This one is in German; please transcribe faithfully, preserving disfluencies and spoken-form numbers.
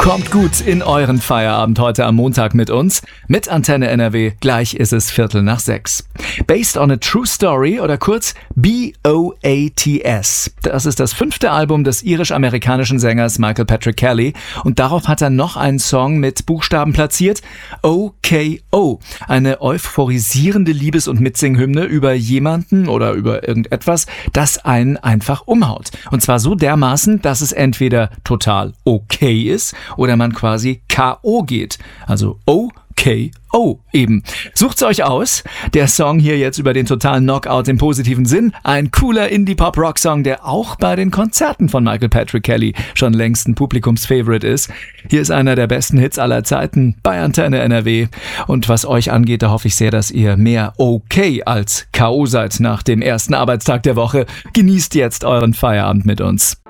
Kommt gut in euren Feierabend heute am Montag mit uns. Mit Antenne N R W, gleich ist es Viertel nach sechs. Based on a True Story oder kurz B O A T S. Das ist das fünfte Album des irisch-amerikanischen Sängers Michael Patrick Kelly und darauf hat er noch einen Song mit Buchstaben platziert. O K O. Eine euphorisierende Liebes- und Mitsinghymne über jemanden oder über irgendetwas, das einen einfach umhaut. Und zwar so dermaßen, dass es entweder total okay ist oder man quasi K O geht. Also O K O eben. Sucht's euch aus. Der Song hier jetzt über den totalen Knockout im positiven Sinn. Ein cooler Indie-Pop-Rock-Song, der auch bei den Konzerten von Michael Patrick Kelly schon längst ein Publikumsfavorite ist. Hier ist einer der besten Hits aller Zeiten bei Antenne N R W. Und was euch angeht, da hoffe ich sehr, dass ihr mehr okay als K O seid nach dem ersten Arbeitstag der Woche. Genießt jetzt euren Feierabend mit uns.